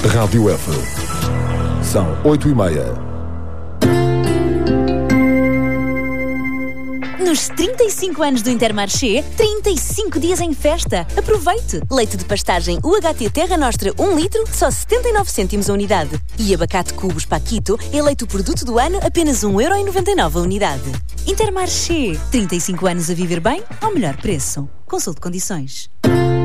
Rádio F. São 8h30. Nos 35 anos do Intermarché, 35 dias em festa. Aproveite! Leite de pastagem UHT Terra Nostra 1 litro, só 79 cêntimos a unidade. E abacate Cubos Paquito, eleito o produto do ano, apenas 1,99€ a unidade. Intermarché, 35 anos a viver bem, ao melhor preço. Consulte condições.